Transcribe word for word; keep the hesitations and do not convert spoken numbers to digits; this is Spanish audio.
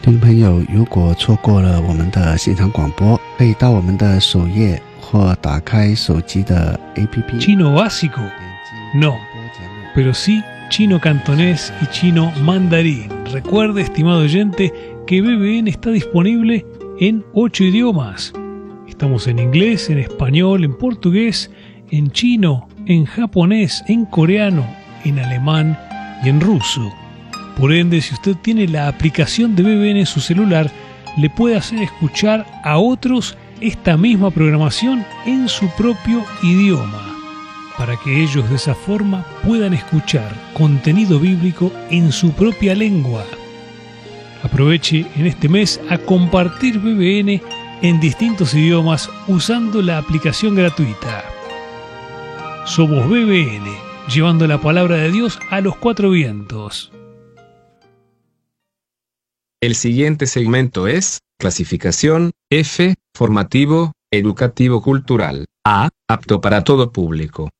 听众朋友，如果错过了我们的现场广播，可以到我们的首页或打开手机的 A P P。 Chino básico? No, pero sí chino cantonés y chino mandarín. Recuerde, estimado oyente, que B B N está disponible en ocho idiomas. Estamos en inglés, en español, en portugués, en chino, en japonés, en coreano, en alemán y en ruso. Por ende, si usted tiene la aplicación de B B N en su celular, le puede hacer escuchar a otros esta misma programación en su propio idioma, para que ellos de esa forma puedan escuchar contenido bíblico en su propia lengua. Aproveche en este mes a compartir B B N en distintos idiomas usando la aplicación gratuita. Somos B B N, llevando la palabra de Dios a los cuatro vientos. El siguiente segmento es clasificación F, formativo, educativo cultural, A, apto para todo público.